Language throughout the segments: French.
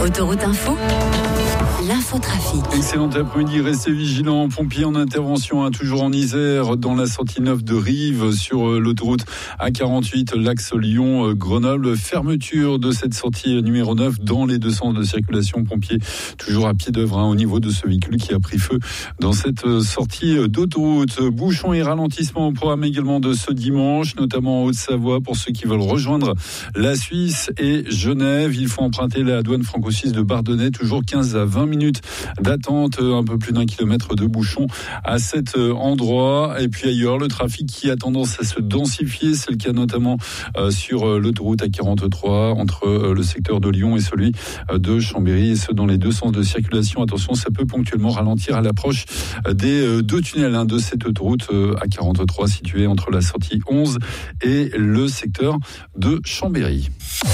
Autoroute Info, l'infotrafic. Excellent après-midi, restez vigilants. Pompiers en intervention, toujours en Isère, dans la sortie 9 de Rive, sur l'autoroute A48, l'axe Lyon-Grenoble. Fermeture de cette sortie numéro 9 dans les deux sens de circulation. Pompiers toujours à pied d'œuvre au niveau de ce véhicule qui a pris feu dans cette sortie d'autoroute. Bouchons et ralentissements au programme également de ce dimanche, notamment en Haute-Savoie pour ceux qui veulent rejoindre la Suisse et Genève. Il faut emprunter la douane franco-suisse de Bardonnay, toujours 15 à 20 minutes d'attente, un peu plus d'1 kilomètre de bouchons à cet endroit. Et puis ailleurs, le trafic qui a tendance à se densifier, c'est le cas notamment sur l'autoroute A43 entre le secteur de Lyon et celui de Chambéry, et ce dans les deux sens de circulation. Attention, ça peut ponctuellement ralentir à l'approche des deux tunnels de cette autoroute A43 située entre la sortie 11 et le secteur de Chambéry.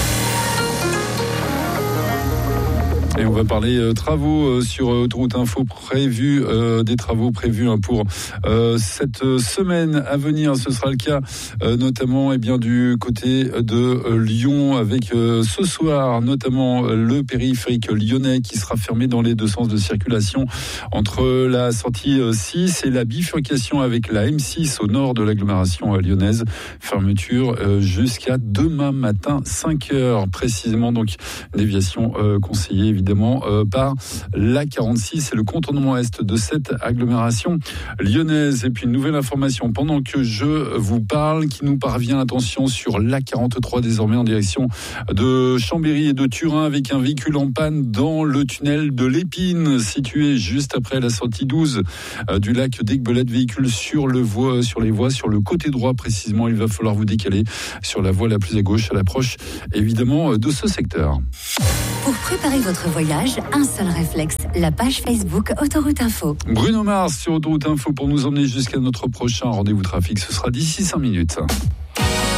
Et on va parler travaux sur Autoroute Info prévus, des travaux prévus pour cette semaine à venir. Ce sera le cas notamment du côté de Lyon, avec ce soir notamment le périphérique lyonnais qui sera fermé dans les deux sens de circulation entre la sortie 6 et la bifurcation avec la M6 au nord de l'agglomération lyonnaise. Fermeture jusqu'à demain matin 5h précisément, donc déviation conseillée évidemment par l'A46 et le contournement est de cette agglomération lyonnaise. Et puis une nouvelle information pendant que je vous parle qui nous parvient, attention, sur l'A43 désormais en direction de Chambéry et de Turin, avec un véhicule en panne dans le tunnel de l'Épine situé juste après la sortie 12 du lac d'Aiguebelette. Véhicule sur les voies sur le côté droit précisément. Il va falloir vous décaler sur la voie la plus à gauche à l'approche évidemment de ce secteur. Pour préparer votre voyage, un seul réflexe, la page Facebook Autoroute Info. Bruno Mars sur Autoroute Info pour nous emmener jusqu'à notre prochain rendez-vous trafic. Ce sera d'ici 5 minutes.